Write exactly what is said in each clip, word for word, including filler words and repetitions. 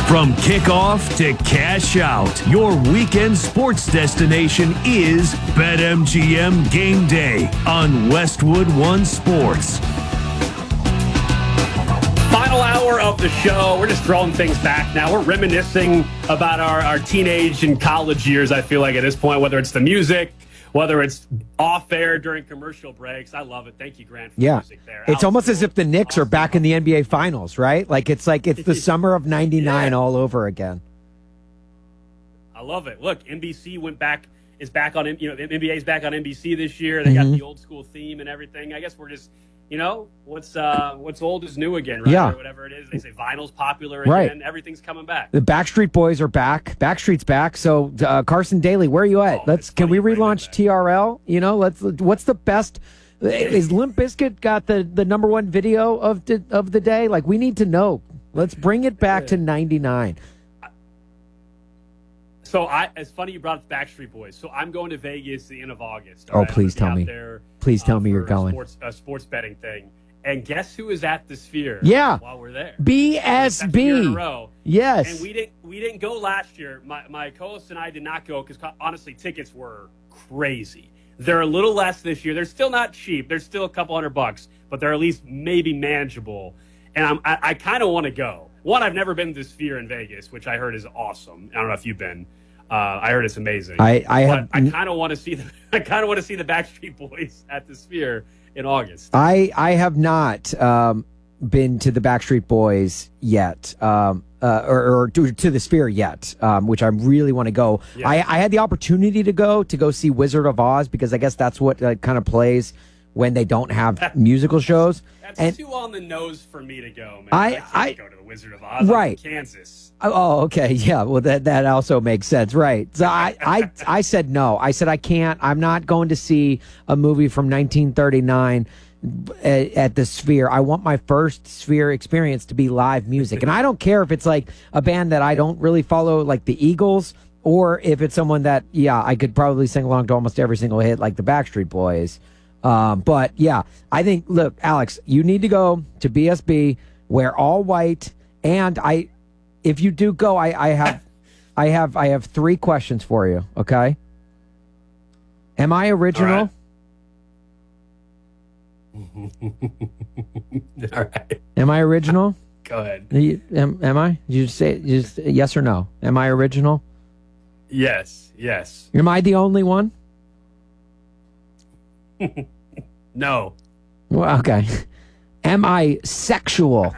From kickoff to cash out, your weekend sports destination is BetMGM Game Day on Westwood One Sports. Final hour of the show. We're just throwing things back now. We're reminiscing about our, our teenage and college years, I feel like, at this point, whether it's the music, whether it's off air during commercial breaks. I love it. Thank you, Grant, for yeah. the music there. It's Alex almost Hill, as if the Knicks awesome. are back in the N B A Finals, right? Like it's like it's the summer of ninety-nine yeah. all over again. I love it. Look, N B C went back, is back on, you know, the N B A's back on N B C this year. They Mm-hmm. got the old school theme and everything. I guess we're just, you know, what's uh, what's old is new again, right? Yeah. Or whatever it is. They say vinyl's popular again. Right. Everything's coming back. The Backstreet Boys are back. Backstreet's back. So uh, Carson Daly, where are you at? Oh, let's it's can we funny you bring that relaunch back. T R L? You know, let's. What's the best? Is Limp Bizkit got the, the number one video of the, of the day? Like we need to know. Let's bring it back to ninety-nine. So I, it's funny you brought up the Backstreet Boys. So I'm going to Vegas the end of August. Oh, all right? please I'm gonna tell be me. out there, Please tell uh, me you're for a going. Sports, a sports betting thing. And guess who is at the Sphere? Yeah. While we're there, B S Second year in a B. row. Yes. And we didn't we didn't go last year. My my co-host and I did not go because honestly tickets were crazy. They're a little less this year. They're still not cheap. They're still a couple hundred bucks, but they're at least maybe manageable. And I'm, I I kind of want to go. One, I've never been to the Sphere in Vegas, which I heard is awesome. I don't know if you've been. Uh, I heard it's amazing. I I but have. I kind of want to see the I kind of want to see the Backstreet Boys at the Sphere in August. I I have not um, been to the Backstreet Boys yet, um, uh, or, or to, to the Sphere yet, um, which I really want to go. Yeah. I, I had the opportunity to go to go see Wizard of Oz because I guess that's what uh, kind of plays when they don't have musical shows. That's And too on the nose for me to go, man. I- can't I- go to the Wizard of Oz. Right. I'm from Kansas. oh, okay, yeah. Well, that that also makes sense, right? So I I I said no. I said I can't. I'm not going to see a movie from nineteen thirty-nine. At, at the Sphere. I want my first Sphere experience to be live music. And I don't care if it's like a band that I don't really follow, like the Eagles, or if it's someone that, yeah, I could probably sing along to almost every single hit, like the Backstreet Boys. Um, but yeah, I think, look, Alex, you need to go to B S B, wear all white. And I, if you do go, I, I have, I have, I have three questions for you. Okay. Am I original? All right. Am I original? Go ahead. You- Am, am I? You just say just yes or no. Am I original? Yes. Yes. Am I the only one? No. Well, okay. Am I sexual?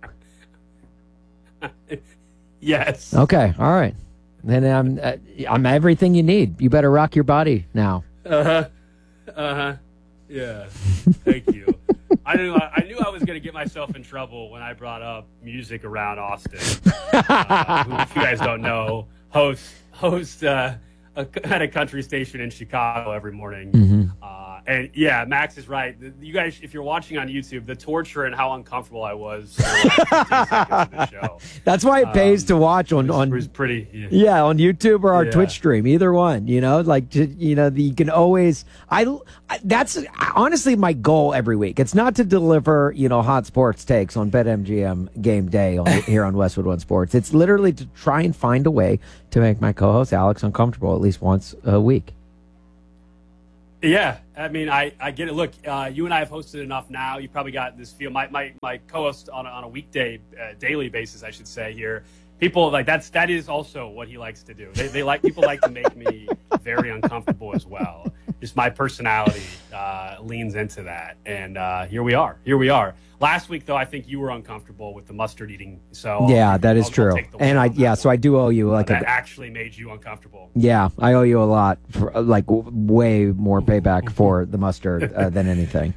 Yes. Okay. All right. Then I'm uh, I'm everything you need. You better rock your body now. Uh huh. Uh huh. Yeah. Thank you. I knew I, I knew I was going to get myself in trouble when I brought up music around Austin. Uh, who, if you guys don't know, host host uh, a, at a country station in Chicago every morning. Mm-hmm. Uh, and yeah, Max is right. The- You guys, if you're watching on YouTube, the torture and how uncomfortable I was for the last fifteen seconds of the show. That's why it pays Um, to watch on It was, on it was pretty. Yeah. yeah on YouTube or our Yeah. Twitch stream, either one. You know, like j- you know, the, you can always. I I- that's honestly my goal every week. It's not to deliver you know hot sports takes on BetMGM Game Day on, here on Westwood One Sports. It's literally to try and find a way to make my co-host Alex uncomfortable at least once a week. Yeah, I mean, I, I get it. Look, uh, you and I have hosted enough now. You probably got this feel. My my, my co-host on a, on a weekday, uh, daily basis, I should say here. People like that's that is also what he likes to do. They they like people like to make me very uncomfortable as well. Just my personality uh, leans into that, and uh, here we are. Here we are. Last week, though, I think you were uncomfortable with the mustard eating. So Yeah, I'll- that is I'll- I'll true. take the And win I on that yeah, so I one. do owe you like that a actually made you uncomfortable. yeah, I owe you a lot for uh, like w- way more payback for the mustard uh, than anything.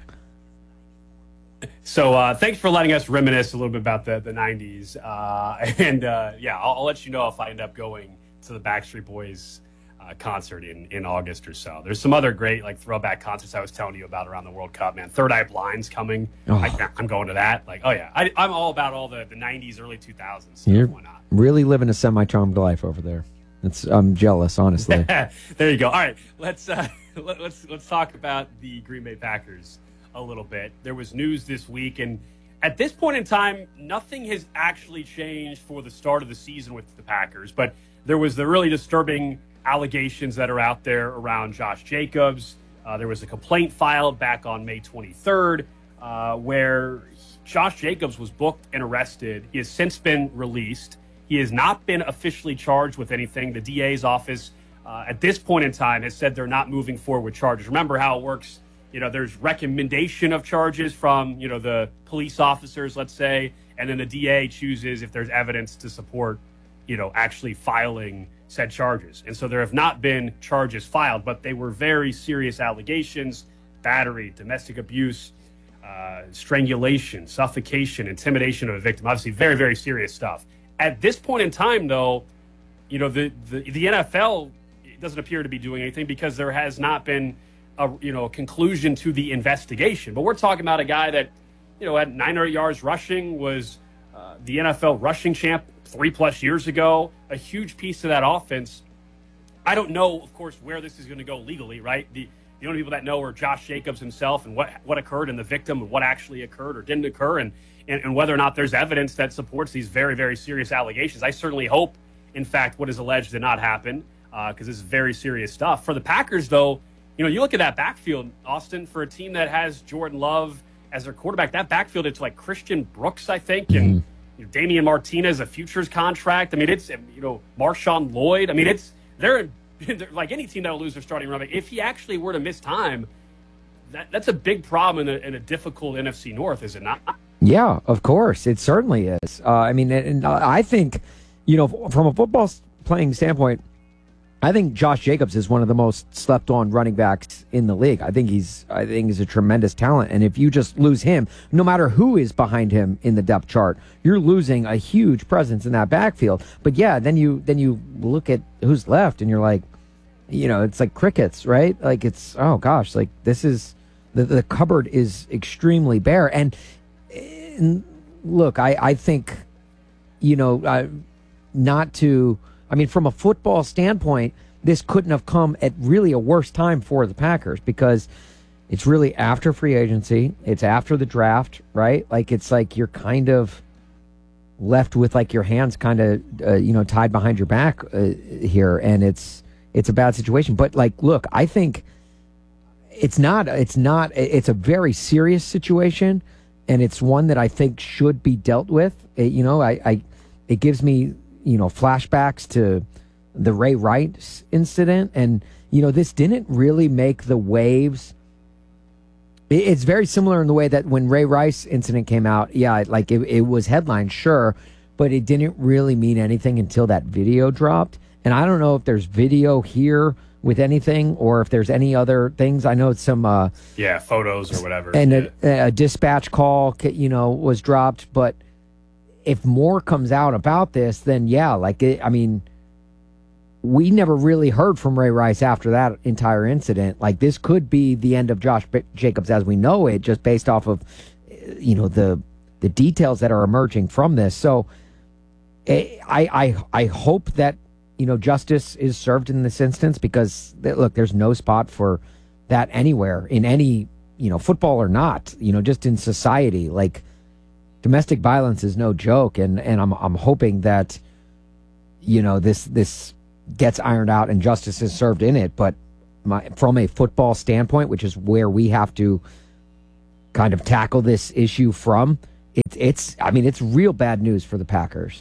So uh, thanks for letting us reminisce a little bit about the, the nineties. Uh, and uh, yeah, I'll, I'll let you know if I end up going to the Backstreet Boys uh, concert in, in August or so. There's some other great like throwback concerts I was telling you about around the World Cup, man. Third Eye Blind's coming. Oh. I, I'm going to that. Like, oh yeah, I, I'm all about all the, the nineties, early two thousands. So You're why not? really living a semi-charmed life over there. It's I'm jealous, honestly. There you go. All right, let's uh, let, let's let's talk about the Green Bay Packers a little bit. There was news this week, and at this point in time, nothing has actually changed for the start of the season with the Packers. But there was the really disturbing allegations that are out there around Josh Jacobs. Uh, there was a complaint filed back on May twenty-third uh, where Josh Jacobs was booked and arrested. He has since been released. He has not been officially charged with anything. The D A's office uh, at this point in time has said they're not moving forward with charges. Remember how it works. You know, there's recommendation of charges from, you know, the police officers, let's say, and then the D A chooses if there's evidence to support, you know, actually filing said charges. And so there have not been charges filed, but they were very serious allegations: battery, domestic abuse, uh, strangulation, suffocation, intimidation of a victim. Obviously, very, very serious stuff. At this point in time, though, you know, the, the, the N F L doesn't appear to be doing anything because there has not been a, you know, a conclusion to the investigation. But we're talking about a guy that, you know, had nine hundred yards rushing, was uh, the N F L rushing champ three plus years ago, a huge piece of that offense. I don't know, of course, where this is going to go legally, right? The the only people that know are Josh Jacobs himself and what what occurred and the victim and what actually occurred or didn't occur, and, and, and whether or not there's evidence that supports these very, very serious allegations. I certainly hope, in fact, what is alleged did not happen, because uh, this is very serious stuff. For the Packers, though, you know, you look at that backfield, Austin, for a team that has Jordan Love as their quarterback, that backfield, it's like Christian Brooks, I think, and mm-hmm. you know, Damian Martinez, a futures contract. I mean, it's, you know, Marshawn Lloyd. I mean, it's, they're, they're like any team that will lose their starting running back. If he actually were to miss time, that, that's a big problem in a, in a difficult N F C North, is it not? Yeah, of course. It certainly is. Uh, I mean, and I think, you know, from a football playing standpoint, I think Josh Jacobs is one of the most slept on running backs in the league. I think he's I think he's a tremendous talent. And if you just lose him, no matter who is behind him in the depth chart, you're losing a huge presence in that backfield. But yeah, then you then you look at who's left and you're like, you know, it's like crickets, right? Like it's, oh gosh, like this is the, the cupboard is extremely bare. And, and look, I, I think, you know, uh, not to I mean, from a football standpoint, this couldn't have come at really a worse time for the Packers, because it's really after free agency. It's after the draft, right? Like, it's like you're kind of left with like your hands kind of, uh, you know, tied behind your back uh, here. And it's, it's a bad situation. But like, look, I think it's not, it's not, it's a very serious situation. And it's one that I think should be dealt with. It, you know, I, I, it gives me, you know, flashbacks to the Ray Rice incident. And, you know, this didn't really make the waves. It's very similar in the way that when Ray Rice incident came out, yeah, like it, it was headline, sure, but it didn't really mean anything until that video dropped. And I don't know if there's video here with anything or if there's any other things. I know it's some... Uh, yeah, photos or whatever. And yeah. a, a dispatch call, you know, was dropped, but if more comes out about this, then yeah, like, it, I mean, we never really heard from Ray Rice after that entire incident. Like, this could be the end of Josh Jacobs as we know it, just based off of, you know, the the details that are emerging from this. So I I I hope that, you know, justice is served in this instance, because look, there's no spot for that anywhere in any, you know, football or not, you know, just in society. Like, domestic violence is no joke, and, and I'm I'm hoping that, you know, this this gets ironed out and justice is served in it. But my, from a football standpoint, which is where we have to kind of tackle this issue from, it's it's I mean, it's real bad news for the Packers.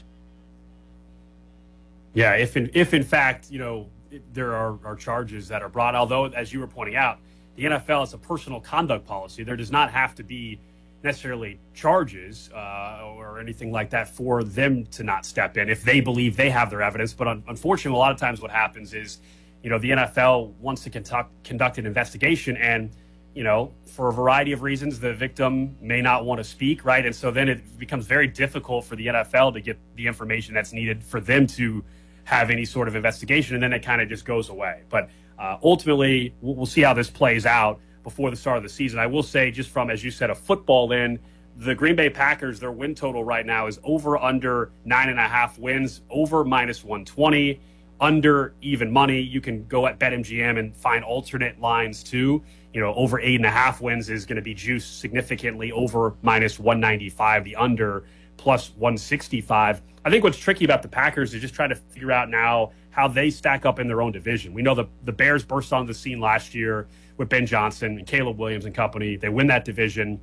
Yeah, if in if in fact, you know, there are, are charges that are brought, although as you were pointing out, the N F L has a personal conduct policy. There does not have to be necessarily charges uh, or anything like that for them to not step in if they believe they have their evidence. But un- unfortunately, a lot of times what happens is, you know, the N F L wants to conduct, conduct an investigation, and, you know, for a variety of reasons, the victim may not want to speak, right? And so then it becomes very difficult for the N F L to get the information that's needed for them to have any sort of investigation, and then it kind of just goes away. But uh, ultimately, we'll, we'll see how this plays out before the start of the season. I will say, just from, as you said, a football in, the Green Bay Packers, their win total right now is over under nine and a half wins, over minus one twenty. under even money. You can go at BetMGM and find alternate lines too. You know, over eight and a half wins is going to be juiced significantly over minus one ninety-five, the under plus one sixty-five. I think what's tricky about the Packers is just trying to figure out now how they stack up in their own division. We know the, the Bears burst onto the scene last year with Ben Johnson and Caleb Williams and company. They win that division.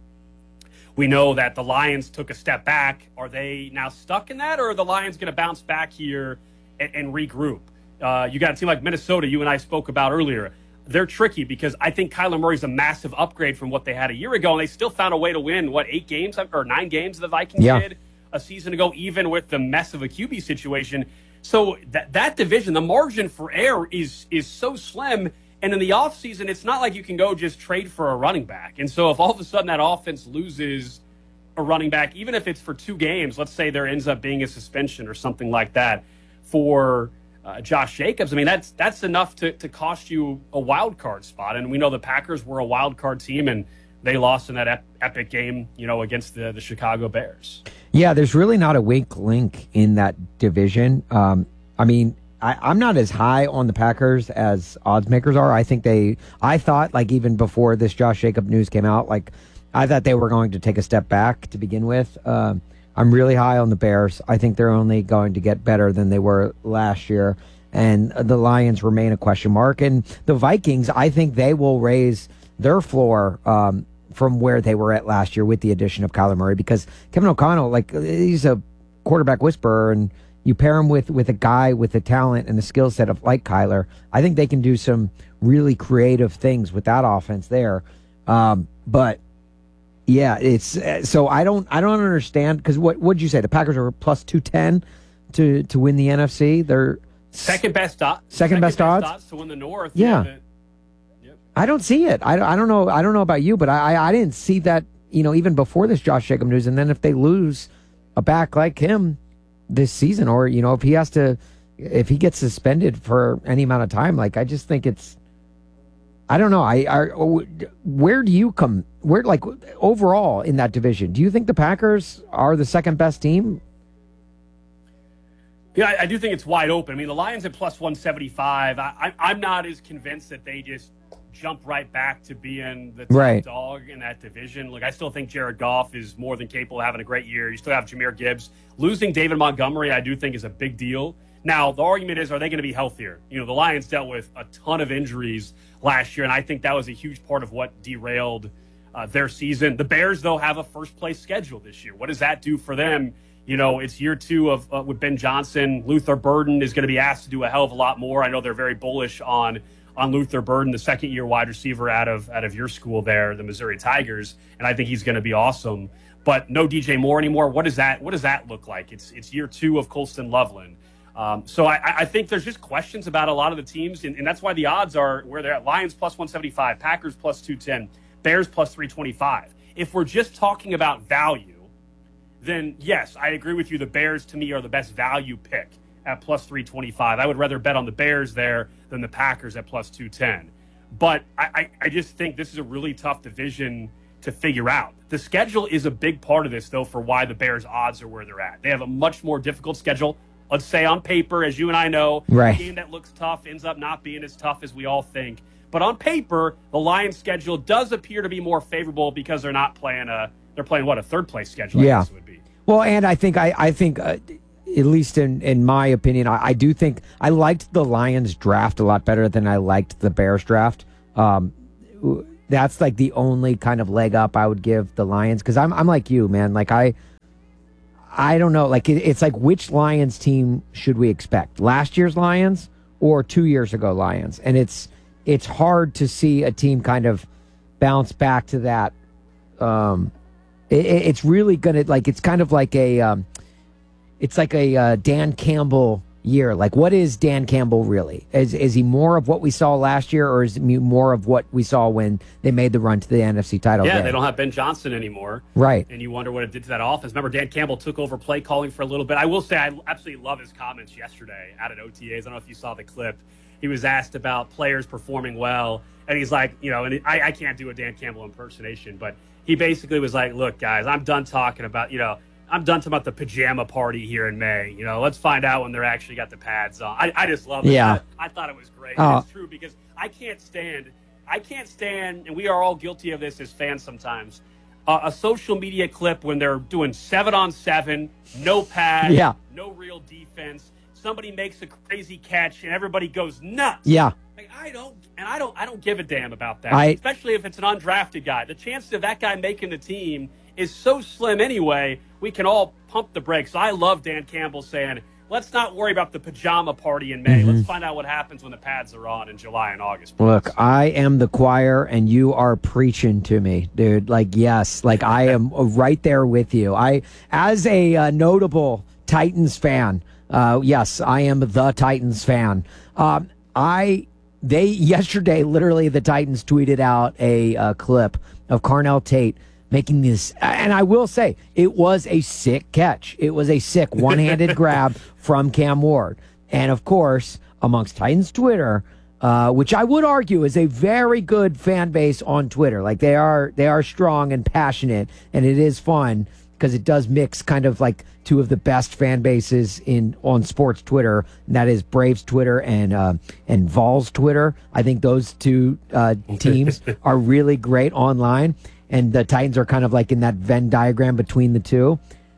We know that the Lions took a step back. Are they now stuck in that, or are the Lions going to bounce back here and, and regroup? Uh, you got a team like Minnesota, you and I spoke about earlier. They're tricky because I think Kyler Murray's a massive upgrade from what they had a year ago, and they still found a way to win, what, eight games or nine games the Vikings yeah. did a season ago, even with the mess of a Q B situation. So that that division, the margin for error is is so slim. And in the offseason, it's not like you can go just trade for a running back. And so if all of a sudden that offense loses a running back, even if it's for two games, let's say there ends up being a suspension or something like that for uh, Josh Jacobs, I mean, that's that's enough to, to cost you a wild card spot. And we know the Packers were a wild card team, and they lost in that ep- epic game, you know, against the, the Chicago Bears. Yeah, there's really not a weak link in that division. Um, I mean, I, I'm not as high on the Packers as odds makers are. I think they, I thought, like, even before this Josh Jacobs news came out, like, I thought they were going to take a step back to begin with. Um, I'm really high on the Bears. I think they're only going to get better than they were last year. And the Lions remain a question mark. And the Vikings, I think they will raise their floor um, from where they were at last year with the addition of Kyler Murray, because Kevin O'Connell, like, he's a quarterback whisperer, and you pair him with, with a guy with the talent and the skill set of like Kyler, I think they can do some really creative things with that offense there. Um, but yeah, it's so I don't I don't understand, because what would you say? The Packers are plus two ten to to win the N F C. They're second best odds. Second, second best, best odds? odds to win the North. Yeah. yeah the, I don't see it. I, I don't know. I don't know about you, but I, I didn't see that, you know, even before this Josh Jacobs news. And then if they lose a back like him this season, or, you know, if he has to, if he gets suspended for any amount of time, like, I just think it's, I don't know. I, I where do you come, where, like, overall in that division, do you think the Packers are the second best team? Yeah, I, I do think it's wide open. I mean, the Lions at plus one seventy-five. I, I, I'm not as convinced that they just jump right back to being the top right. dog in that division. Like, I still think Jared Goff is more than capable of having a great year. You still have Jahmyr Gibbs. Losing David Montgomery, I do think, is a big deal. Now, the argument is, are they going to be healthier? You know, the Lions dealt with a ton of injuries last year, and I think that was a huge part of what derailed uh, their season. The Bears, though, have a first-place schedule this year. What does that do for them? You know, it's year two of uh, with Ben Johnson. Luther Burden is going to be asked to do a hell of a lot more. I know they're very bullish on on Luther Burden, the second-year wide receiver out of out of your school there, the Missouri Tigers, and I think he's going to be awesome. But no D J Moore anymore. What does that What does that look like? It's it's year two of Colston Loveland. Um, so I, I think there's just questions about a lot of the teams, and, and that's why the odds are where they're at. Lions plus one seventy-five, Packers plus two ten, Bears plus three twenty-five. If we're just talking about value, then yes, I agree with you. The Bears, to me, are the best value pick at plus three twenty-five. I would rather bet on the Bears there than the Packers at plus two ten. But I, I, I just think this is a really tough division to figure out. The schedule is a big part of this, though, for why the Bears' odds are where they're at. They have a much more difficult schedule. Let's say on paper, as you and I know, right. a game that looks tough ends up not being as tough as we all think. But on paper, the Lions' schedule does appear to be more favorable because they're not playing a they're playing what a third place schedule. Yeah. I guess it would be. Well, and I think I I think. Uh, At least in, in my opinion, I, I do think I liked the Lions draft a lot better than I liked the Bears draft. Um, that's like the only kind of leg up I would give the Lions, because I'm I'm like you, man. Like I, I don't know. Like it, it's like, which Lions team should we expect? Last year's Lions or two years ago Lions? And it's it's hard to see a team kind of bounce back to that. Um, it, it's really gonna like it's kind of like a. Um, It's like a uh, Dan Campbell year. Like, what is Dan Campbell really? Is is he more of what we saw last year, or is he more of what we saw when they made the run to the N F C title Yeah, game? they don't have Ben Johnson anymore. Right. And you wonder what it did to that offense. Remember, Dan Campbell took over play calling for a little bit. I will say I absolutely love his comments yesterday out at O T As. I don't know if you saw the clip. He was asked about players performing well, and he's like, you know, and I, I can't do a Dan Campbell impersonation, but he basically was like, look, guys, I'm done talking about, you know, I'm done talking about the pajama party here in May. You know, let's find out when they're actually got the pads on. I, I just love it. Yeah. I, I thought it was great. Oh. It's true because I can't stand, I can't stand, and we are all guilty of this as fans sometimes, uh, a social media clip when they're doing seven on seven, no pads, Yeah. no real defense. Somebody makes a crazy catch and everybody goes nuts. Yeah. Like, I don't, and I don't, I don't give a damn about that. I- Especially if it's an undrafted guy. The chance of that guy making the team is so slim anyway. We can all pump the brakes. I love Dan Campbell saying, "Let's not worry about the pajama party in May. Mm-hmm. Let's find out what happens when the pads are on in July and August." Look, I am the choir and you are preaching to me, dude. Like, yes, like I am right there with you. I, as a uh, notable Titans fan, uh, yes, I am the Titans fan. Um, I, they, yesterday, literally the Titans tweeted out a uh, clip of Carnell Tate making this, and I will say, it was a sick catch. It was a sick one-handed grab from Cam Ward. And of course, amongst Titans Twitter, uh, which I would argue is a very good fan base on Twitter. Like they are, they are strong and passionate, and it is fun because it does mix kind of like two of the best fan bases in on sports Twitter, and that is Braves Twitter and uh, and Vols Twitter. I think those two uh, teams are really great online. And the Titans are kind of like in that Venn diagram between the two.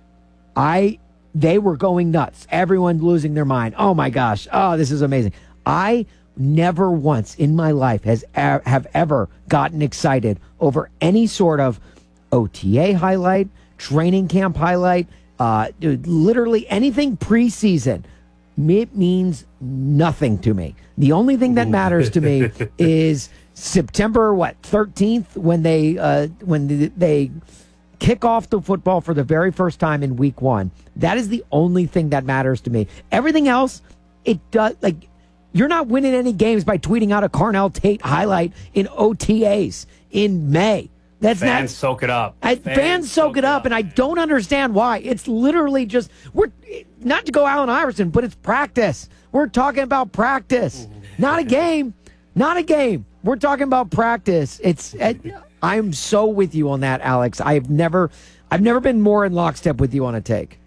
I, they were going nuts. Everyone losing their mind. Oh my gosh. Oh, this is amazing. I never once in my life has have ever gotten excited over any sort of O T A highlight, training camp highlight, uh, literally anything preseason. It means nothing to me. The only thing that matters to me is September what thirteenth when they uh, when they kick off the football for the very first time in week one. That is the only thing that matters to me. Everything else, it does like you're not winning any games by tweeting out a Carnell Tate highlight in O T As in May. That's fans not, soak it up. I, fans, fans soak, soak it up, up, and I don't understand why. It's literally just we're not to go Allen Iverson, but it's practice. We're talking about practice, not a game, not a game. We're talking about practice. It's it, I'm so with you on that, Alex. I've never, I've never been more in lockstep with you on a take.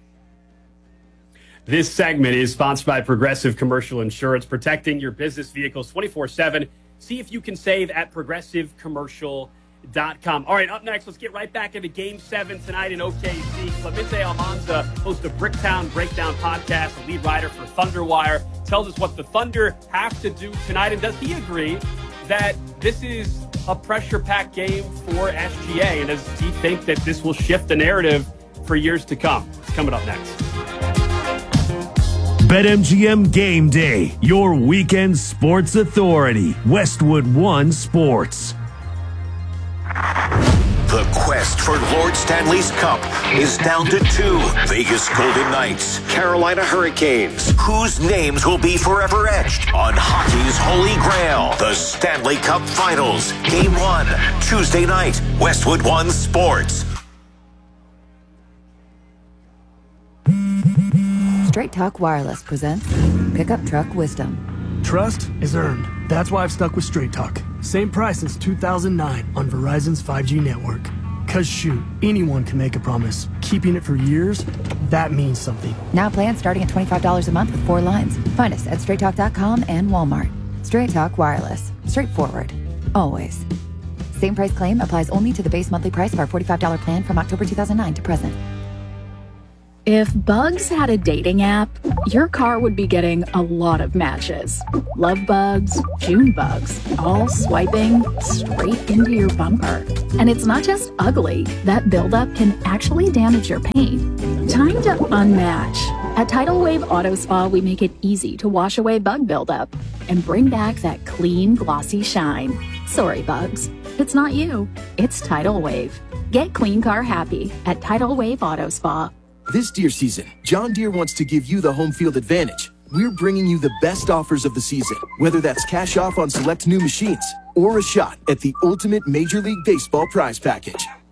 This segment is sponsored by Progressive Commercial Insurance, protecting your business vehicles twenty-four seven. See if you can save at progressive commercial dot com. All right, up next, let's get right back into Game seven tonight in O K C. Clemente Almanza, host of Bricktown Breakdown podcast, a lead writer for Thunderwire, tells us what the Thunder have to do tonight. And does he agree that this is a pressure-packed game for S G A? And does he think that this will shift the narrative for years to come? It's coming up next. BetMGM Game Day, your weekend sports authority. Westwood One Sports. The quest for Lord Stanley's Cup is down to two. Vegas Golden Knights, Carolina Hurricanes. Whose names will be forever etched on hockey's holy grail? The Stanley Cup Finals. Game one, Tuesday night. Westwood One Sports. Straight Talk Wireless presents Pickup Truck Wisdom. Trust is earned. That's why I've stuck with Straight Talk. Same price since two thousand nine on Verizon's five G network. Cause shoot, anyone can make a promise. Keeping it for years, that means something. Now plans starting at twenty-five dollars a month with four lines. Find us at straight talk dot com and Walmart. Straight Talk Wireless. Straightforward. Always. Same price claim applies only to the base monthly price of our forty-five dollars plan from October two thousand nine to present. If Bugs had a dating app, your car would be getting a lot of matches. Love bugs, June bugs, all swiping straight into your bumper. And it's not just ugly. That buildup can actually damage your paint. Time to unmatch. At Tidal Wave Auto Spa, we make it easy to wash away bug buildup and bring back that clean, glossy shine. Sorry, bugs. It's not you. It's Tidal Wave. Get clean car happy at Tidal Wave Auto Spa. This deer season, John Deere wants to give you the home field advantage. We're bringing you the best offers of the season, whether that's cash off on select new machines or a shot at the ultimate Major League Baseball prize package.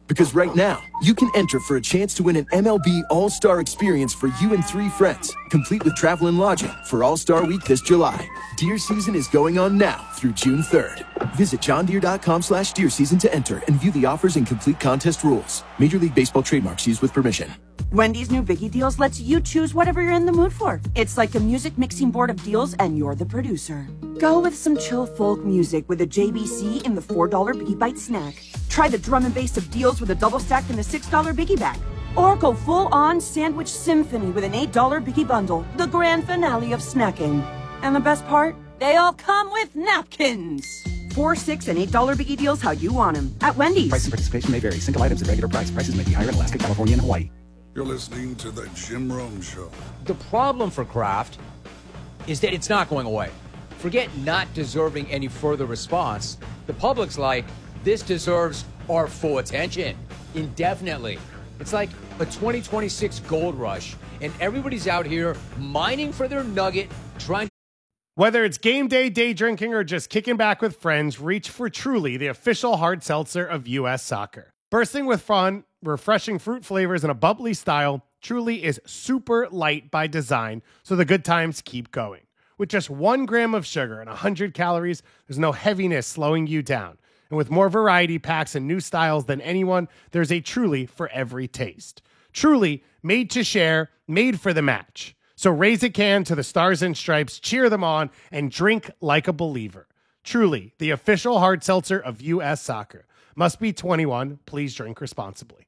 Because right now, you can enter for a chance to win an M L B All-Star experience for you and three friends, complete with travel and lodging for All-Star Week this July. Deer season is going on now through June third. Visit johndeere.com slash deer season to enter and view the offers and complete contest rules. Major League Baseball trademarks used with permission. Wendy's new Biggie Deals lets you choose whatever you're in the mood for. It's like a music mixing board of deals and you're the producer. Go with some chill folk music with a J B C in the four dollar Biggie Bite snack. Try the drum and bass of deals with a double stack in the six dollar Biggie bag. Or go full-on sandwich symphony with an eight dollar Biggie bundle, the grand finale of snacking. And the best part? They all come with napkins. Four, six, and eight dollar Biggie Deals how you want them at Wendy's. Price and participation may vary. Single items at regular price. Prices may be higher in Alaska, California, and Hawaii. You're listening to the Jim Rome Show. The problem for Kraft is that it's not going away. Forget not deserving any further response. The public's like, this deserves our full attention indefinitely. It's like a twenty twenty-six gold rush, and everybody's out here mining for their nugget, trying. Whether it's game day, day drinking, or just kicking back with friends, reach for Truly, the official hard seltzer of U S Soccer. Bursting with fun, refreshing fruit flavors, and a bubbly style, Truly is super light by design, so the good times keep going. With just one gram of sugar and one hundred calories, there's no heaviness slowing you down. And with more variety packs and new styles than anyone, there's a Truly for every taste. Truly, made to share, made for the match. So raise a can to the Stars and Stripes, cheer them on, and drink like a believer. Truly, the official hard seltzer of U S Soccer. Must be twenty-one. Please drink responsibly.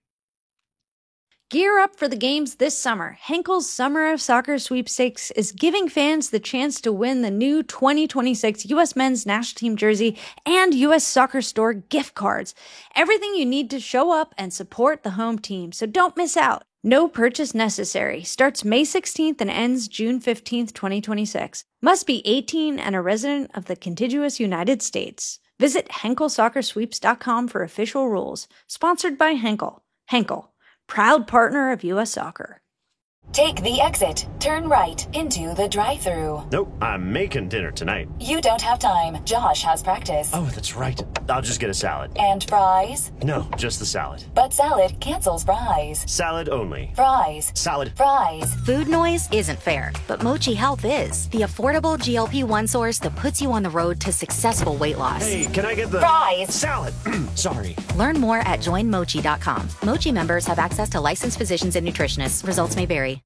Gear up for the games this summer. Henkel's Summer of Soccer Sweepstakes is giving fans the chance to win the new twenty twenty-six U S Men's National Team jersey and U S Soccer Store gift cards. Everything you need to show up and support the home team, so don't miss out. No purchase necessary. Starts May sixteenth and ends June fifteenth, twenty twenty-six. Must be eighteen and a resident of the contiguous United States. Visit Henkel Soccer Sweeps dot com for official rules. Sponsored by Henkel. Henkel, proud partner of U S Soccer. Take the exit. Turn right into the drive-thru. Nope, I'm making dinner tonight. You don't have time. Josh has practice. Oh, that's right. I'll just get a salad. And fries? No, just the salad. But salad cancels fries. Salad only. Fries. Salad. Fries. Food noise isn't fair, but Mochi Health is. The affordable G L P one source that puts you on the road to successful weight loss. Hey, can I get the... Fries. Salad. Sorry. Learn more at join mochi dot com. Mochi members have access to licensed physicians and nutritionists. Results may vary.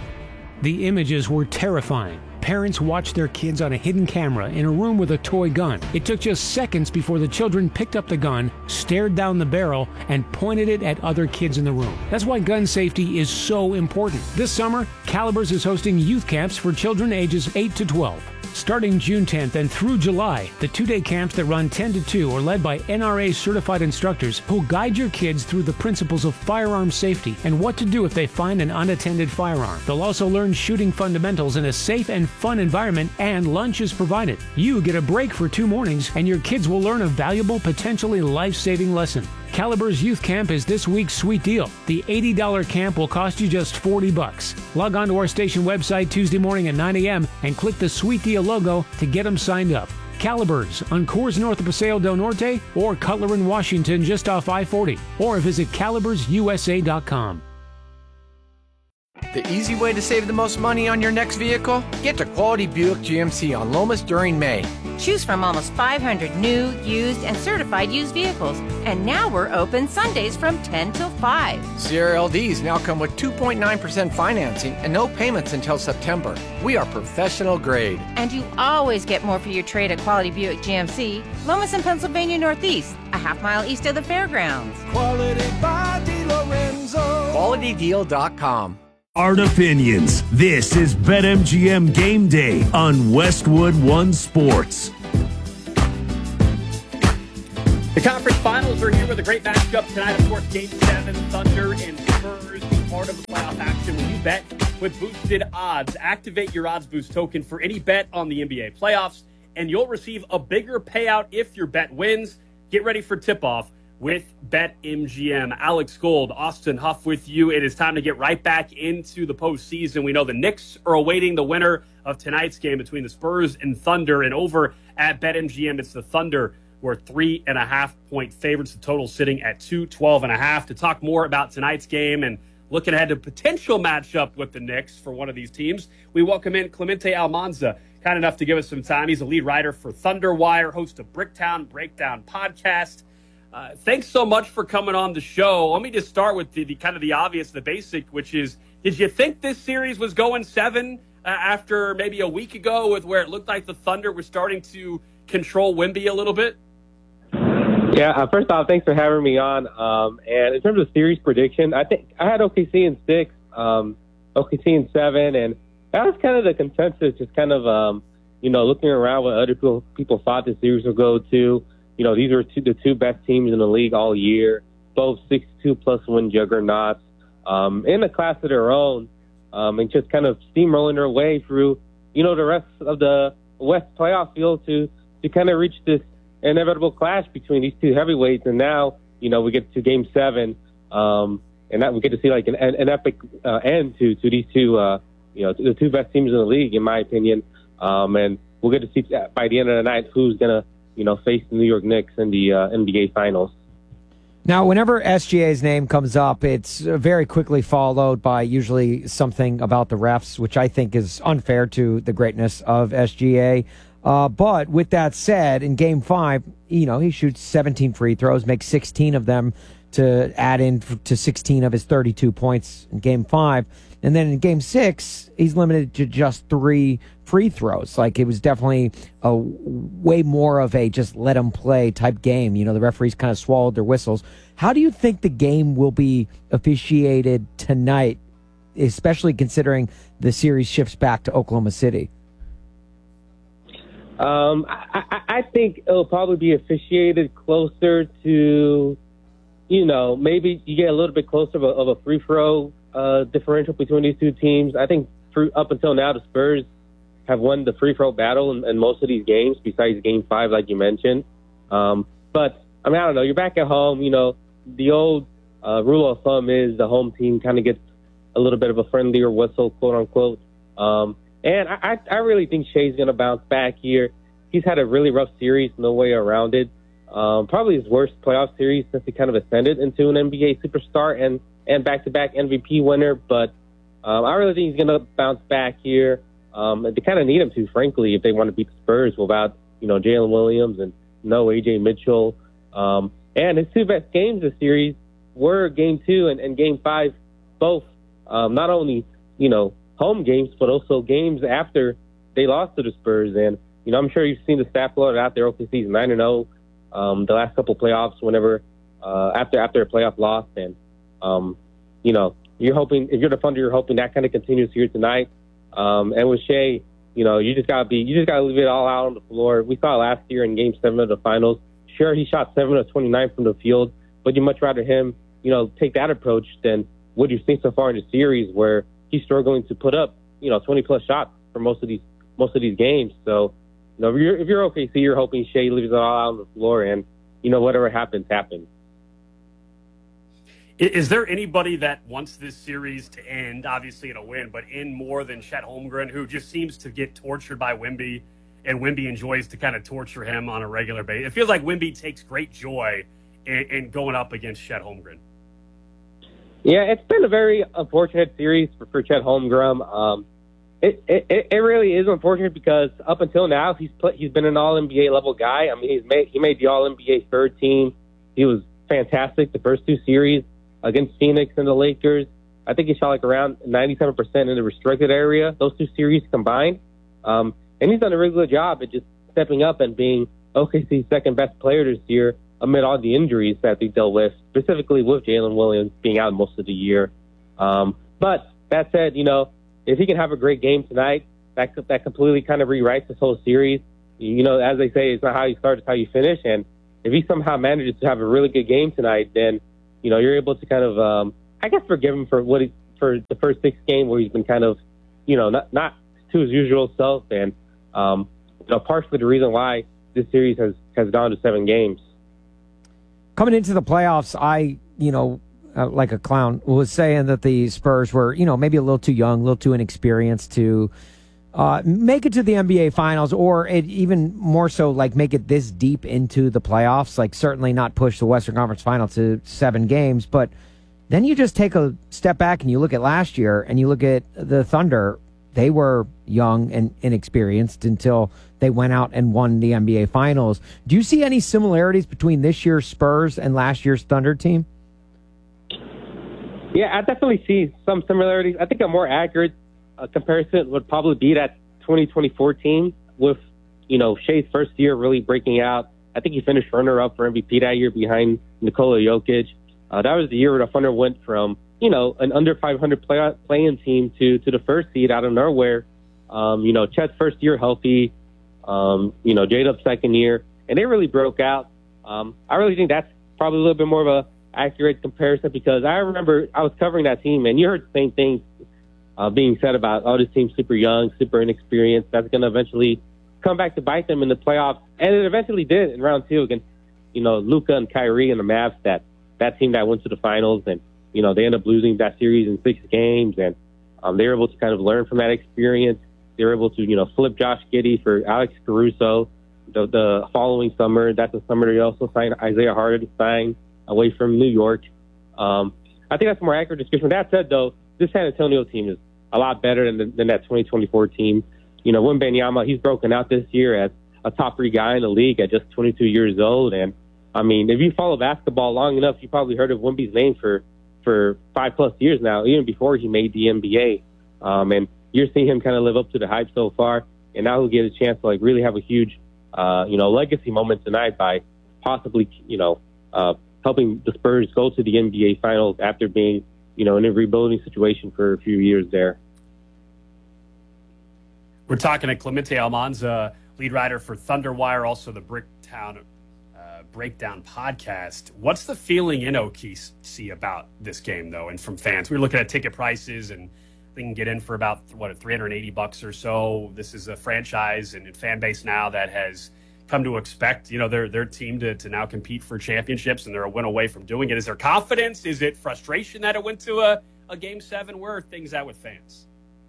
The images were terrifying. Parents watched their kids on a hidden camera in a room with a toy gun. It took just seconds before the children picked up the gun, stared down the barrel, and pointed it at other kids in the room. That's why gun safety is so important. This summer, Calibers is hosting youth camps for children ages eight to twelve. Starting June tenth and through July, the two-day camps that run ten to two are led by N R A-certified instructors who'll guide your kids through the principles of firearm safety and what to do if they find an unattended firearm. They'll also learn shooting fundamentals in a safe and fun environment, and lunch is provided. You get a break for two mornings, and your kids will learn a valuable, potentially life-saving lesson. Calibers Youth Camp is this week's sweet deal. The eighty dollars camp will cost you just forty bucks. Log on to our station website Tuesday morning at nine a.m. and click the Sweet Deal logo to get them signed up. Calibers on Coors north of Paseo del Norte or Cutler in Washington just off I forty, or visit calibers U S A dot com. The easy way to save the most money on your next vehicle? Get to Quality Buick G M C on Lomas during May. Choose from almost five hundred new, used, and certified used vehicles. And now we're open Sundays from ten till five. Sierra L Ds now come with two point nine percent financing and no payments until September. We are professional grade. And you always get more for your trade at Quality Buick G M C, Lomas and Pennsylvania Northeast, a half mile east of the fairgrounds. Quality by DiLorenzo. Quality Deal dot com. Art Opinions. This is BetMGM Game Day on Westwood One Sports. The conference finals are here with a great matchup tonight. Of course, Game seven, Thunder and Spurs, part of the playoff action. When you bet with boosted odds, activate your Odds Boost token for any bet on the N B A playoffs, and you'll receive a bigger payout if your bet wins. Get ready for tip-off with BetMGM. Alex Gold, Austin Huff with you. It is time to get right back into the postseason. We know the Knicks are awaiting the winner of tonight's game between the Spurs and Thunder. And over at BetMGM, it's the Thunder We're three and a half point favorites, the total sitting at two twelve and a half. To talk more about tonight's game and looking ahead to potential matchup with the Knicks for one of these teams, we welcome in Clemente Almanza, kind enough to give us some time. He's a lead writer for Thunderwire, host of Bricktown Breakdown podcast. Uh, thanks so much for coming on the show. Let me just start with the, the kind of the obvious, the basic, which is, did you think this series was going seven uh, after maybe a week ago with where it looked like the Thunder was starting to control Wemby a little bit? Yeah, uh, first off, thanks for having me on. Um, and in terms of series prediction, I think I had O K C in six, um, O K C in seven, and that was kind of the consensus, just kind of, um, you know, looking around what other people, people thought the series would go to. You know, these are two, the two best teams in the league all year, both sixty-two plus win juggernauts, um, in a class of their own, um, and just kind of steamrolling their way through, you know, the rest of the West playoff field to, to kind of reach this inevitable clash between these two heavyweights. And now, you know, we get to game seven, um, and that we get to see like an, an epic uh, end to, to these two, uh, you know, the two best teams in the league, in my opinion. Um, and we'll get to see by the end of the night who's going to, you know, face the New York Knicks in the uh, N B A Finals. Now, whenever S G A's name comes up, it's very quickly followed by usually something about the refs, which I think is unfair to the greatness of S G A. Uh, but with that said, in game five, you know, he shoots seventeen free throws, makes sixteen of them to add in to sixteen of his thirty-two points in game five. And then in game six, he's limited to just three free throws. Like, it was definitely a way more of a just let him play type game. You know, the referees kind of swallowed their whistles. How do you think the game will be officiated tonight, especially considering the series shifts back to Oklahoma City? Um, I, I, I think it'll probably be officiated closer to, you know, maybe you get a little bit closer of a, of a free throw uh, differential between these two teams. I think through, up until now, the Spurs have won the free throw battle in, in most of these games, besides game five, like you mentioned. Um, but, I mean, I don't know. You're back at home. You know, the old uh, rule of thumb is the home team kind of gets a little bit of a friendlier whistle, quote unquote. Um, And I, I really think Shea's going to bounce back here. He's had a really rough series, no way around it. Um, probably his worst playoff series since he kind of ascended into an N B A superstar and, and back-to-back M V P winner. But um, I really think he's going to bounce back here. Um, they kind of need him to, frankly, if they want to beat the Spurs without, you know, Jalen Williams and no A J Mitchell. Um, and his two best games this series were game two and, and game five, both um, not only, you know, home games, but also games after they lost to the Spurs. And, you know, I'm sure you've seen the stat floated out there. O K C's nine and oh um, the last couple playoffs whenever, uh, after after a playoff loss. And, um, you know, you're hoping, if you're the Thunder, you're hoping that kind of continues here tonight. Um, and with Shea, you know, you just gotta be, you just gotta leave it all out on the floor. We saw last year in game seven of the finals. Sure, he shot seven of twenty-nine from the field, but you'd much rather him, you know, take that approach than what you've seen so far in the series where he's struggling to put up, you know, twenty plus shots for most of these most of these games. So, you know, if you're if you're O K C, you're hoping Shea leaves it all out on the floor, and you know, whatever happens, happens. Is there anybody that wants this series to end, obviously in a win, but end more than Chet Holmgren, who just seems to get tortured by Wemby, and Wemby enjoys to kind of torture him on a regular basis? It feels like Wemby takes great joy in, in going up against Chet Holmgren. Yeah, it's been a very unfortunate series for, for Chet Holmgren. Um, it, it it really is unfortunate because up until now he's put, he's been an All N B A level guy. I mean, he's made he made the All N B A third team. He was fantastic the first two series against Phoenix and the Lakers. I think he shot like around ninety-seven percent in the restricted area, those two series combined. Um, and he's done a really good job at just stepping up and being O K C's second best player this year amid all the injuries that they dealt with, specifically with Jalen Williams being out most of the year. Um, but that said, you know, if he can have a great game tonight, that that completely kind of rewrites this whole series. You know, as they say, it's not how you start, it's how you finish. And if he somehow manages to have a really good game tonight, then, you know, you're able to kind of, um, I guess, forgive him for what he, for the first six games where he's been kind of, you know, not not to his usual self. And, um, you know, partially the reason why this series has, has gone to seven games. Coming into the playoffs, I, you know, uh, like a clown, was saying that the Spurs were, you know, maybe a little too young, a little too inexperienced to uh, make it to the N B A Finals, or it, even more so, like make it this deep into the playoffs. Like certainly not push the Western Conference Final to seven games, but then you just take a step back and you look at last year and you look at the Thunder. They were young and inexperienced until they went out and won the N B A Finals. Do you see any similarities between this year's Spurs and last year's Thunder team? Yeah, I definitely see some similarities. I think a more accurate uh, comparison would probably be that twenty twenty-four team with, you know, Shea's first year really breaking out. I think he finished runner-up for M V P that year behind Nikola Jokic. Uh, that was the year where the Thunder went from, you know, an under five hundred play, play-in team to, to the first seed out of nowhere. Um, you know, Chet's first year healthy, um, you know, J-Dub's second year, and they really broke out. Um, I really think that's probably a little bit more of a accurate comparison because I remember I was covering that team, and you heard the same things uh, being said about, oh, this team's super young, super inexperienced. That's going to eventually come back to bite them in the playoffs, and it eventually did in round two against, you know, Luka and Kyrie and the Mavs, that, that team that went to the finals, and you know, they ended up losing that series in six games, and um, they were able to kind of learn from that experience. They were able to, you know, flip Josh Giddey for Alex Caruso the, the following summer. That's the summer they also signed Isaiah Hartenstein away from New York. Um, I think that's a more accurate description. That said, though, this San Antonio team is a lot better than, than that twenty twenty-four team. You know, Wembanyama, he's broken out this year as a top three guy in the league at just twenty-two years old. And, I mean, if you follow basketball long enough, you probably heard of Wemby's name for for five plus years now, even before he made the N B A. Um, and you're seeing him kind of live up to the hype so far. And now he'll get a chance to like really have a huge, uh, you know, legacy moment tonight by possibly, you know, uh, helping the Spurs go to the N B A Finals after being, you know, in a rebuilding situation for a few years there. We're talking to Clemente Almanza, lead writer for Thunderwire, also the Bricktown Breakdown podcast. What's the feeling in O K C about this game, though, and from fans? We were looking at ticket prices, and they can get in for about, what, three hundred eighty bucks or so. This is a franchise and fan base now that has come to expect, you know, their their team to, to now compete for championships, and they're a win away from doing it. Is there confidence? Is it frustration that it went to a, a game seven? Where are things at with fans?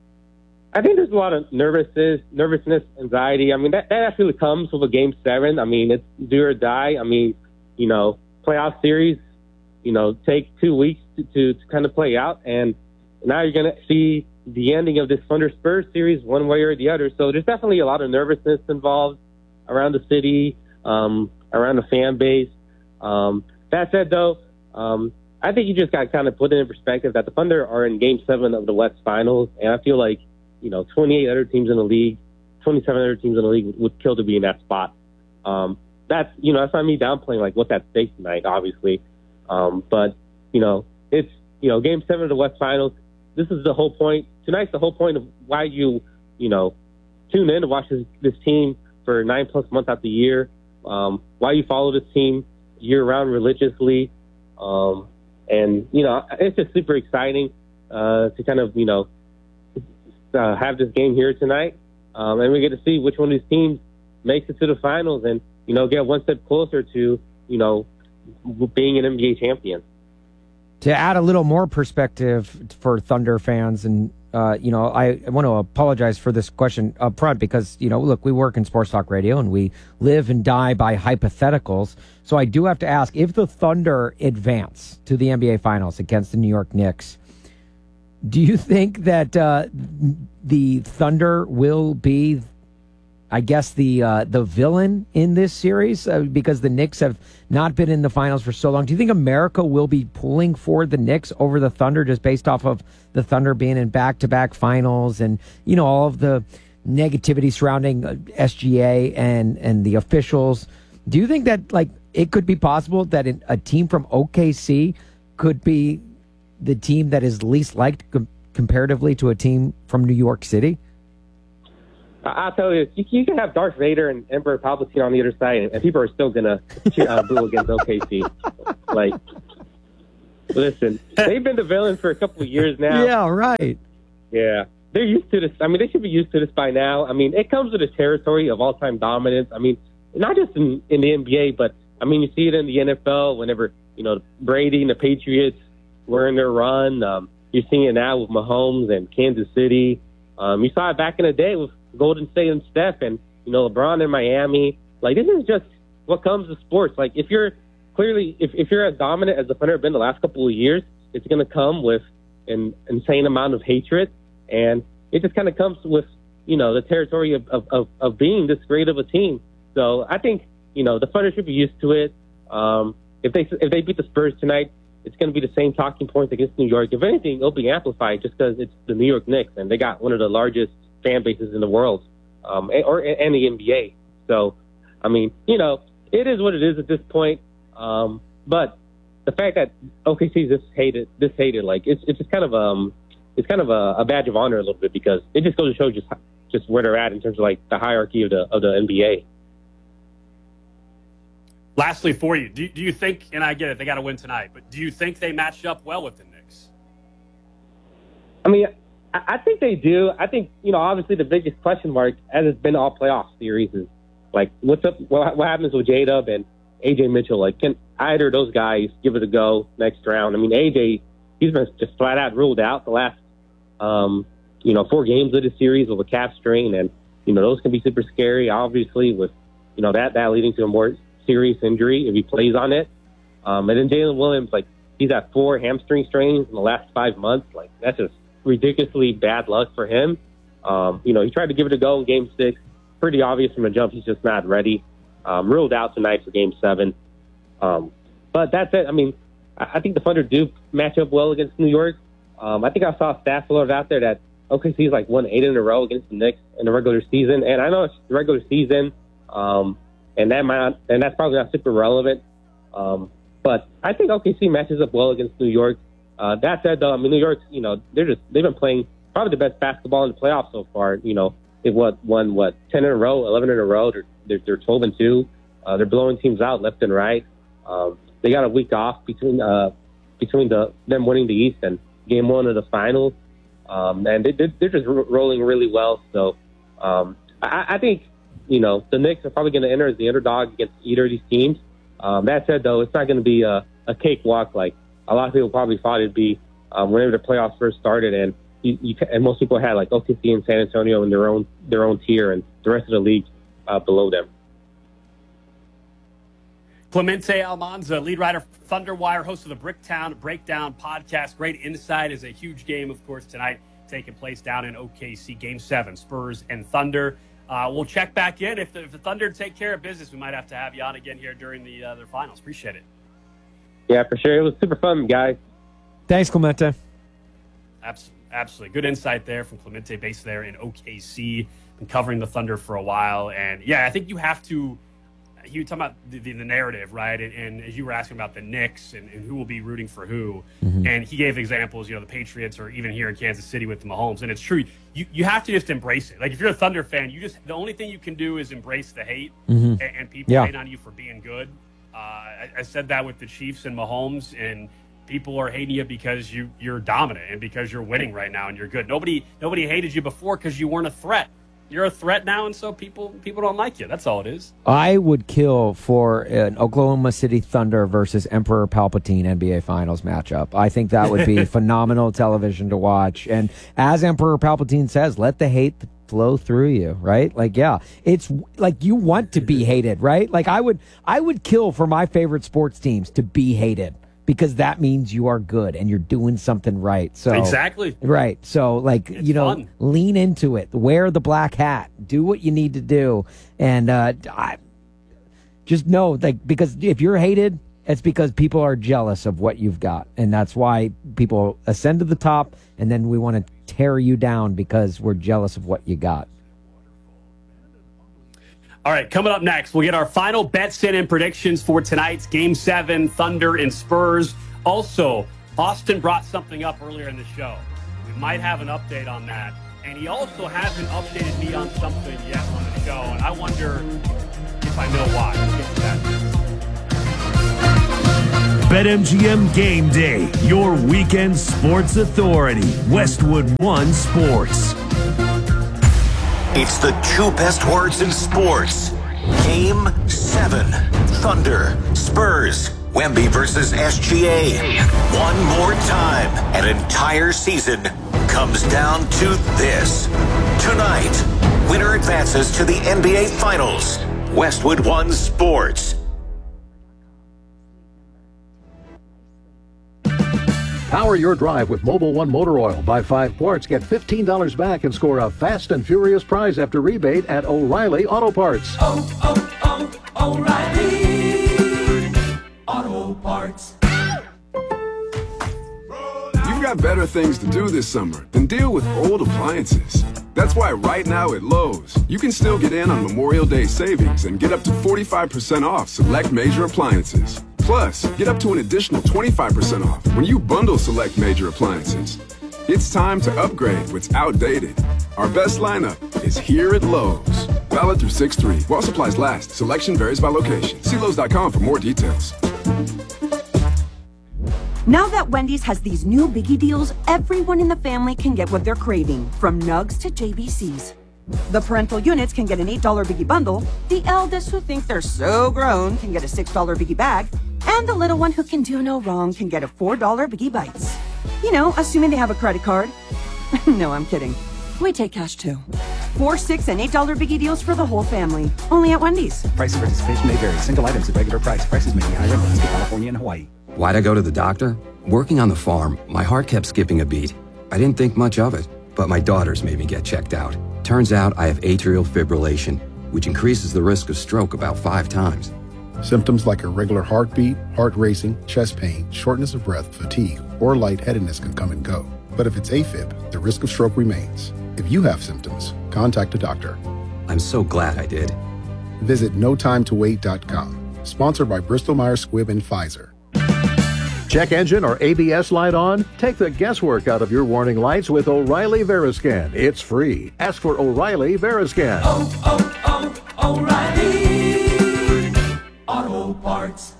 I think there's a lot of nervousness, nervousness, anxiety. I mean, that, that actually comes with a game seven. I mean, it's do or die. I mean, you know, playoff series, you know, take two weeks to, to, to kind of play out. And now you're going to see the ending of this Thunder Spurs series one way or the other. So there's definitely a lot of nervousness involved around the city, um, around the fan base. Um, that said, though, um, I think you just got to kind of put it in perspective that the Thunder are in game seven of the West Finals. And I feel like, you know, twenty-eight other teams in the league, twenty-seven other teams in the league would kill to be in that spot. Um, that's, you know, that's not me downplaying, like, what's at stake tonight, obviously. Um, but, you know, it's, you know, game seven of the West Finals. This is the whole point. Tonight's the whole point of why you, you know, tune in to watch this, this team for nine plus months out the year, um, why you follow this team year-round religiously. Um, and, you know, it's just super exciting uh, to kind of, you know, Uh, have this game here tonight, um, and we get to see which one of these teams makes it to the finals and, you know, get one step closer to, you know, being an N B A champion. To add a little more perspective for Thunder fans, and, uh, you know, I, I want to apologize for this question up front because, you know, look, we work in sports talk radio and we live and die by hypotheticals. So I do have to ask, if the Thunder advance to the N B A Finals against the New York Knicks, do you think that uh, the Thunder will be, I guess, the uh, the villain in this series uh, because the Knicks have not been in the finals for so long? Do you think America will be pulling for the Knicks over the Thunder just based off of the Thunder being in back-to-back finals and, you know, all of the negativity surrounding S G A and, and the officials? Do you think that, like, it could be possible that a team from O K C could be the team that is least liked com- comparatively to a team from New York City? I'll tell you, you, you can have Darth Vader and Emperor Palpatine on the other side, and people are still going to uh, boo against O K C. Like, listen, they've been the villain for a couple of years now. Yeah, right. Yeah. They're used to this. I mean, they should be used to this by now. I mean, it comes with the territory of all-time dominance. I mean, not just in, in the N B A, but, I mean, you see it in the N F L whenever, you know, Brady and the Patriots were in their run. Um, you're seeing it now with Mahomes and Kansas City. Um, you saw it back in the day with Golden State and Steph and, you know, LeBron in Miami. Like, this is just what comes to sports. Like, if you're clearly, if, if you're as dominant as the Thunder have been the last couple of years, it's going to come with an insane amount of hatred. And it just kind of comes with, you know, the territory of, of, of, of being this great of a team. So I think, you know, the Thunder should be used to it. Um, if they if they beat the Spurs tonight, it's going to be the same talking points against New York. If anything, it'll be amplified just because it's the New York Knicks, and they got one of the largest fan bases in the world, um, or and the N B A. So, I mean, you know, it is what it is at this point. Um, but the fact that O K C is this hated, this hated, like it's it's just kind of um, it's kind of a, a badge of honor a little bit, because it just goes to show just just where they're at in terms of like the hierarchy of the of the N B A. Lastly, for you, do, do you think, and I get it, they got to win tonight, but do you think they matched up well with the Knicks? I mean, I, I think they do. I think, you know, obviously the biggest question mark, as it's been all playoff series, is like, what's up? What, what happens with J-Dub and A J Mitchell? Like, can either of those guys give it a go next round? I mean, A J, he's been just flat out ruled out the last, um, you know, four games of the series with a calf strain, and you know those can be super scary. Obviously, with you know that that leading to a more serious injury if he plays on it. Um, and then Jalen Williams, like, he's had four hamstring strains in the last five months. Like, that's just ridiculously bad luck for him. Um, you know, he tried to give it a go in game six. Pretty obvious from the jump, he's just not ready. Um, ruled out tonight for game seven. Um, but that's it. I mean, I, I think the Thunder do match up well against New York. Um, I think I saw a stat floated out there that O K C's like won eight in a row against the Knicks in the regular season. And I know it's the regular season, um, And that might, and that's probably not super relevant. Um, but I think O K C matches up well against New York. Uh, that said, though, I mean, New York, you know, they're just, they've been playing probably the best basketball in the playoffs so far. You know, they've what, won, what, ten in a row, eleven in a row. They're, they're, they're twelve and two. Uh, they're blowing teams out left and right. Um, they got a week off between, uh, between the, them winning the East and game one of the finals. Um, and they, they're just rolling really well. So, um, I, I think, you know, the Knicks are probably going to enter as the underdog against either of these teams. Um, that said, though, it's not going to be a, a cakewalk like a lot of people probably thought it'd be um, whenever the playoffs first started, and you, you, and most people had like O K C and San Antonio in their own their own tier, and the rest of the league uh, below them. Clemente Almanza, lead writer, Thunderwire, host of the Bricktown Breakdown podcast. Great insight. Is a huge game, of course, tonight taking place down in O K C. Game seven, Spurs and Thunder. Uh, we'll check back in. If the, if the Thunder take care of business, we might have to have you on again here during the uh, their finals. Appreciate it. Yeah, for sure. It was super fun, guys. Thanks, Clemente. Absolutely. Absolutely. Good insight there from Clemente, based there in O K C. Been covering the Thunder for a while. And, yeah, I think you have to – you were talking about the, the, the narrative, right? And, and as you were asking about the Knicks and, and who will be rooting for who, mm-hmm. and he gave examples, you know, the Patriots or even here in Kansas City with the Mahomes. And it's true. You you have to just embrace it. Like, if you're a Thunder fan, you just the only thing you can do is embrace the hate, mm-hmm. and, and people yeah. hate on you for being good. Uh, I, I said that with the Chiefs and Mahomes, and people are hating you because you, you're dominant and because you're winning right now and you're good. Nobody nobody hated you before because you weren't a threat. You're a threat now, and so people people don't like you. That's all it is. I would kill for an Oklahoma City Thunder versus Emperor Palpatine N B A Finals matchup. I think that would be phenomenal television to watch. And as Emperor Palpatine says, let the hate flow through you, right? Like, yeah, it's like you want to be hated, right? Like I would, I would kill for my favorite sports teams to be hated, because that means you are good and you're doing something right. So exactly right. So like, it's you know, fun. Lean into it, wear the black hat, do what you need to do. And, uh, I just know, like, because if you're hated, it's because people are jealous of what you've got. And that's why people ascend to the top, and then we want to tear you down because we're jealous of what you got. All right, coming up next, we'll get our final bets in and predictions for tonight's Game seven, Thunder and Spurs. Also, Austin brought something up earlier in the show. We might have an update on that. And he also hasn't updated me on something yet on the show, and I wonder if I know why. We'll get to that. BetMGM Game Day, your weekend sports authority. Westwood One Sports. It's the two best words in sports. Game seven. Thunder, Spurs, Wemby versus S G A. One more time. An entire season comes down to this. Tonight, winner advances to the N B A Finals. Westwood One Sports. Power your drive with Mobil One Motor Oil. Buy five quarts, get fifteen dollars back, and score a fast and furious prize after rebate at O'Reilly Auto Parts. Oh, oh, oh, O'Reilly Auto Parts. You've got better things to do this summer than deal with old appliances. That's why right now at Lowe's, you can still get in on Memorial Day savings and get up to forty-five percent off select major appliances. Plus, get up to an additional twenty-five percent off when you bundle select major appliances. It's time to upgrade what's outdated. Our best lineup is here at Lowe's. Valid through six three. While supplies last, selection varies by location. See Lowe's dot com for more details. Now that Wendy's has these new biggie deals, everyone in the family can get what they're craving, from nugs to J B Cs. The parental units can get an eight dollar biggie bundle, the eldest who think they're so grown can get a six dollar biggie bag, and the little one who can do no wrong can get a four dollar biggie bites. You know, assuming they have a credit card. No, I'm kidding. We take cash too. Four, six, and eight dollar biggie deals for the whole family. Only at Wendy's. Price and participation may vary. Single items at regular price. Prices may be higher in Alaska, California, and Hawaii. Why'd I go to the doctor? Working on the farm, my heart kept skipping a beat. I didn't think much of it, but my daughters made me get checked out. Turns out I have atrial fibrillation, which increases the risk of stroke about five times. Symptoms like irregular heartbeat, heart racing, chest pain, shortness of breath, fatigue, or lightheadedness can come and go. But if it's AFib, the risk of stroke remains. If you have symptoms, contact a doctor. I'm so glad I did. Visit no time to wait dot com. Sponsored by Bristol Myers Squibb and Pfizer. Check engine or A B S light on? Take the guesswork out of your warning lights with O'Reilly Veriscan. It's free. Ask for O'Reilly Veriscan. Oh, oh, oh, O'Reilly Auto Parts.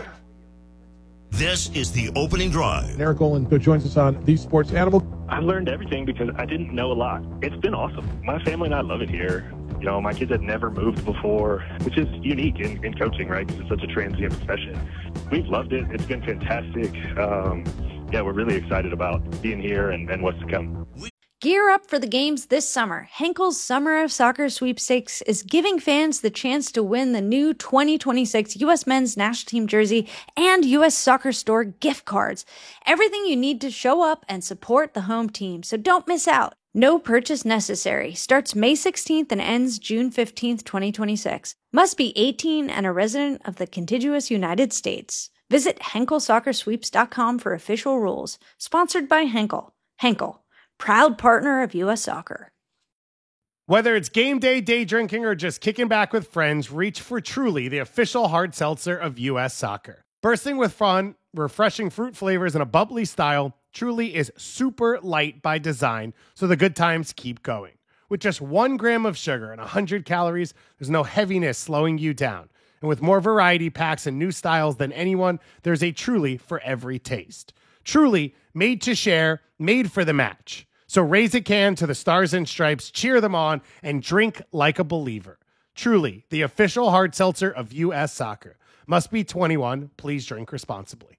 This is the opening drive. Eric Olin joins us on The Sports Animal. I learned everything because I didn't know a lot. It's been awesome. My family and I love it here. You know, my kids had never moved before, which is unique in, in coaching, right? Because it's such a transient profession. We've loved it. It's been fantastic. Um, yeah, we're really excited about being here and, and what's to come. Gear up for the games this summer. Henkel's Summer of Soccer Sweepstakes is giving fans the chance to win the new twenty twenty-six U S Men's National Team jersey and U S Soccer Store gift cards. Everything you need to show up and support the home team, so don't miss out. No purchase necessary. Starts May sixteenth and ends June fifteenth, twenty twenty-six. Must be eighteen and a resident of the contiguous United States. Visit Henkel Soccer Sweeps dot com for official rules. Sponsored by Henkel. Henkel, proud partner of U S Soccer. Whether it's game day, day drinking, or just kicking back with friends, reach for Truly, the official hard seltzer of U S Soccer. Bursting with fun, refreshing fruit flavors, and a bubbly style, Truly is super light by design, so the good times keep going. With just one gram of sugar and one hundred calories, there's no heaviness slowing you down. And with more variety packs and new styles than anyone, there's a Truly for every taste. Truly, made to share, made for the match. So raise a can to the Stars and Stripes, cheer them on, and drink like a believer. Truly, the official hard seltzer of U S Soccer. Must be twenty-one. Please drink responsibly.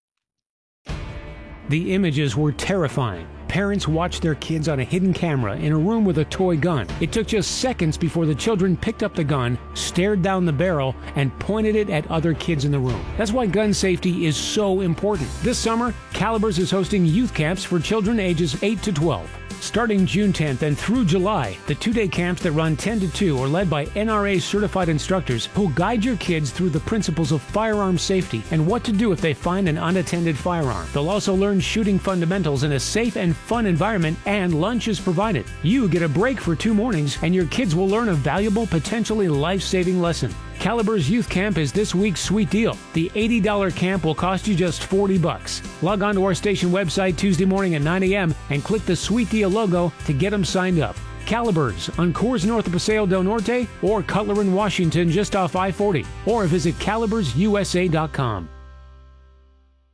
The images were terrifying. Parents watched their kids on a hidden camera in a room with a toy gun. It took just seconds before the children picked up the gun, stared down the barrel, and pointed it at other kids in the room. That's why gun safety is so important. This summer, Calibers is hosting youth camps for children ages eight to twelve. Starting June tenth and through July, the two-day camps that run ten to two are led by N R A-certified instructors who'll guide your kids through the principles of firearm safety and what to do if they find an unattended firearm. They'll also learn shooting fundamentals in a safe and fun environment, and lunch is provided. You get a break for two mornings, and your kids will learn a valuable, potentially life-saving lesson. Calibers Youth Camp is this week's sweet deal. The eighty dollar camp will cost you just forty bucks. Log on to our station website Tuesday morning at nine a.m. and click the Sweet Deal logo to get them signed up. Calibers on Coors north of Paseo del Norte or Cutler in Washington just off I forty, or visit calibers U S A dot com.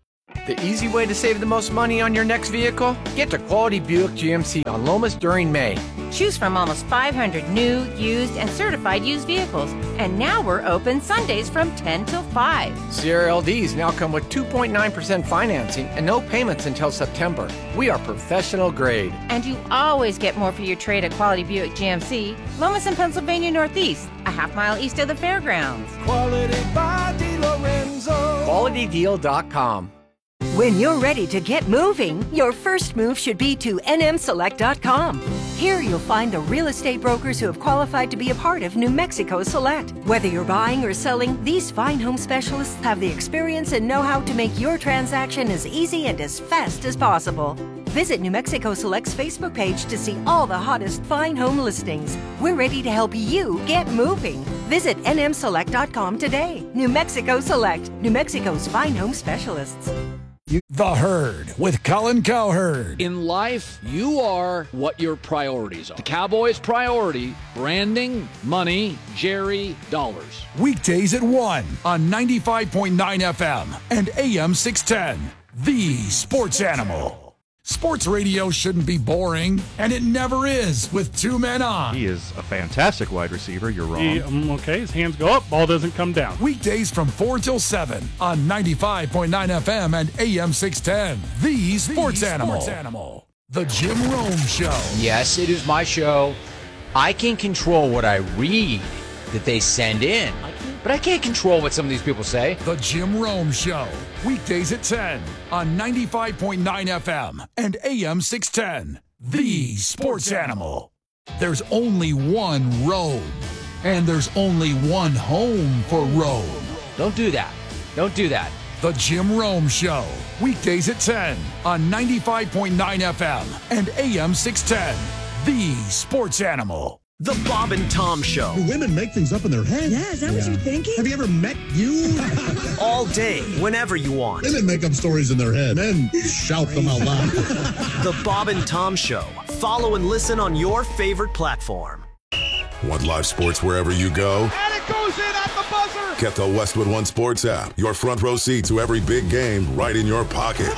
The easy way to save the most money on your next vehicle? Get to Quality Buick G M C on Lomas during May. Choose from almost five hundred new, used, and certified used vehicles. And now we're open Sundays from ten till five. Sierra L Ds now come with two point nine percent financing and no payments until September. We are professional grade. And you always get more for your trade at Quality Buick G M C, Lomas and Pennsylvania Northeast, a half mile east of the fairgrounds. Quality by DeLorenzo. Quality Deal dot com. When you're ready to get moving, your first move should be to N M Select dot com. Here you'll find the real estate brokers who have qualified to be a part of New Mexico Select. Whether you're buying or selling, these fine home specialists have the experience and know-how to make your transaction as easy and as fast as possible. Visit New Mexico Select's Facebook page to see all the hottest fine home listings. We're ready to help you get moving. Visit N M Select dot com today. New Mexico Select, New Mexico's fine home specialists. The Herd with Colin Cowherd. In life, you are what your priorities are. The Cowboys' priority, branding, money, Jerry, dollars. Weekdays at one on ninety-five point nine F M and A M six ten. The Sports Animal. Sports radio shouldn't be boring, and it never is with two men on. He is a fantastic wide receiver. You're wrong. He, um, okay, his hands go up, ball doesn't come down. Weekdays from four till seven on ninety-five point nine F M and A M six ten. The Sports, the Animal. Sports Animal. The Jim Rome Show. Yes, it is my show. I can control what I read that they send in, but I can't control what some of these people say. The Jim Rome Show. Weekdays at ten on ninety-five point nine F M and A M six ten. The Sports Animal. There's only one Rome, and there's only one home for Rome. Don't do that. Don't do that. The Jim Rome Show. Weekdays at ten on ninety-five point nine F M and A M six ten. The Sports Animal. The Bob and Tom Show. Do women make things up in their head? Yeah, is that yeah. what you're thinking? Have you ever met you? All day, whenever you want. Women make up stories in their head. Men shout them out loud. The Bob and Tom Show. Follow and listen on your favorite platform. Want live sports wherever you go? And it goes in at the buzzer! Get the Westwood One Sports app. Your front row seat to every big game right in your pocket.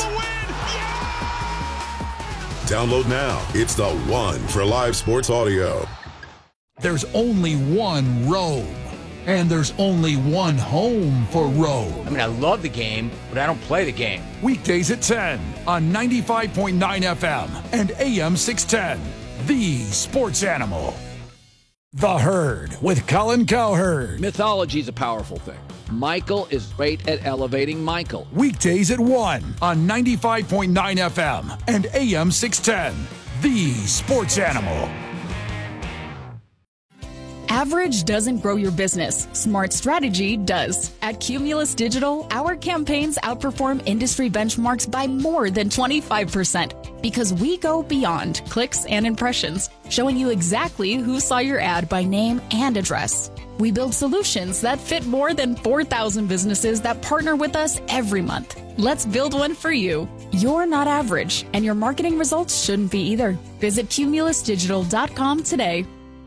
Download now. It's the one for live sports audio. There's only one Rome, and there's only one home for Rome. I mean, I love the game, but I don't play the game. Weekdays at ten on ninety-five point nine F M and A M six ten. The Sports Animal. The Herd with Colin Cowherd. Mythology is a powerful thing. Michael is great at elevating Michael. Weekdays at one on ninety-five point nine F M and A M six ten. The Sports Animal. Average doesn't grow your business. Smart strategy does. At Cumulus Digital, our campaigns outperform industry benchmarks by more than twenty-five percent because we go beyond clicks and impressions, showing you exactly who saw your ad by name and address. We build solutions that fit more than four thousand businesses that partner with us every month. Let's build one for you. You're not average, and your marketing results shouldn't be either. Visit Cumulus Digital dot com today.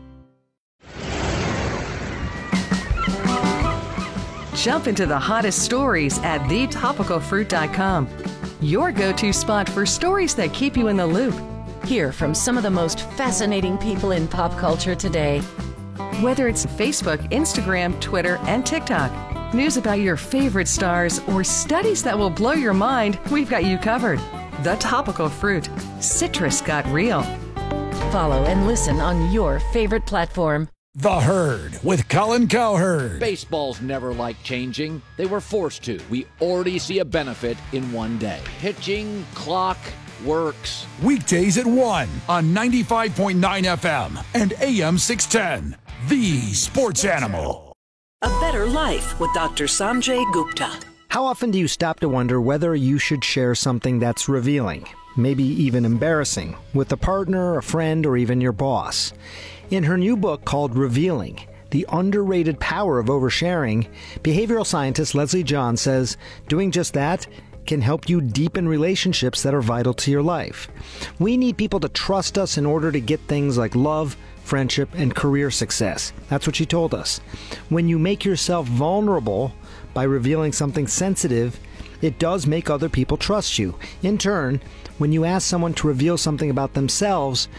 Jump into the hottest stories at the topical fruit dot com. Your go-to spot for stories that keep you in the loop. Hear from some of the most fascinating people in pop culture today. Whether it's Facebook, Instagram, Twitter, and TikTok, news about your favorite stars, or studies that will blow your mind, we've got you covered. The Topical Fruit. Citrus got real. Follow and listen on your favorite platform. The Herd with Colin Cowherd. Baseballs never liked changing. They were forced to. We already see a benefit in one day. Pitching, clock, works. Weekdays at one on ninety-five point nine F M and A M six ten. The Sports Animal. A Better Life with Doctor Sanjay Gupta. How often do you stop to wonder whether you should share something that's revealing, maybe even embarrassing, with a partner, a friend, or even your boss? In her new book called Revealing, The Underrated Power of Oversharing, behavioral scientist Leslie John says doing just that can help you deepen relationships that are vital to your life. We need people to trust us in order to get things like love, friendship, and career success. That's what she told us. When you make yourself vulnerable by revealing something sensitive, It does make other people trust you. In turn, when you ask someone to reveal something about themselves,